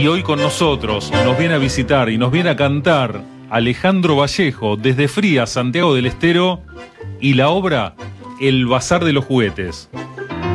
Y hoy con nosotros nos viene a visitar y nos viene a cantar Alejandro Vallejo desde Frías, Santiago del Estero, y la obra El Bazar de los Juguetes.